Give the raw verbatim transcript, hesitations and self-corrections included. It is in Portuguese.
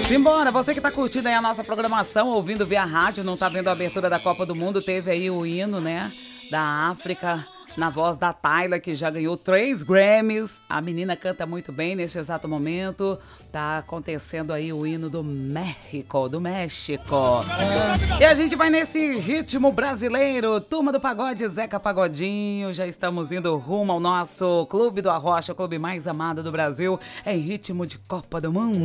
Simbora, você que tá curtindo aí a nossa programação, ouvindo via rádio, não tá vendo a abertura da Copa do Mundo, teve aí o hino, né, da África, na voz da Tyla, que já ganhou três Grammys. A menina canta muito bem neste exato momento. Tá acontecendo aí o hino do México, do México. E a gente vai nesse ritmo brasileiro. Turma do Pagode, Zeca Pagodinho. Já estamos indo rumo ao nosso Clube do Arrocha, o clube mais amado do Brasil. É ritmo de Copa do Mundo.